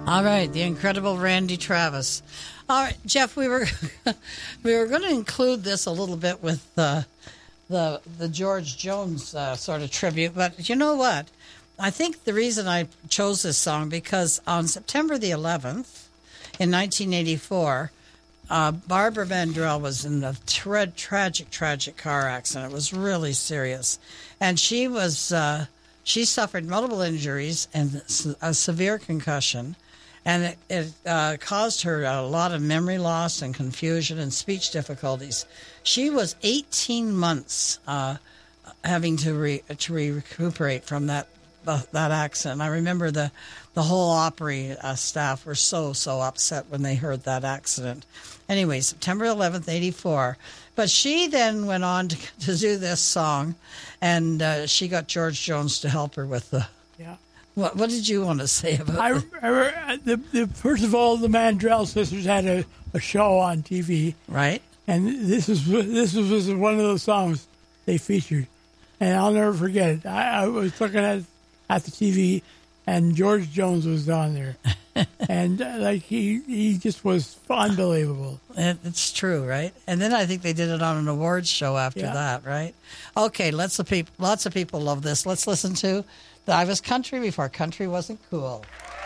All right, the incredible Randy Travis. All right, Jeff, we were going to include this a little bit with the George Jones sort of tribute, but you know what? I think the reason I chose this song because on September the 11th in 1984, Barbara Mandrell was in a tragic car accident. It was really serious, and she suffered multiple injuries and a severe concussion. And it caused her a lot of memory loss and confusion and speech difficulties. She was 18 months having to recuperate from that accident. I remember the whole Opry staff were so upset when they heard that accident. Anyway, September 11th, 84. But she then went on to do this song, and she got George Jones to help her with the... Yeah. What did you want to say about it? I remember, first of all, the Mandrell sisters had a show on TV. Right. And this was one of those songs they featured. And I'll never forget it. I was looking at the TV, and George Jones was on there. And he just was unbelievable. It's true, right? And then I think they did it on an awards show after that, right? Okay, lots of people love this. Let's listen to I Was Country Before Country Wasn't Cool.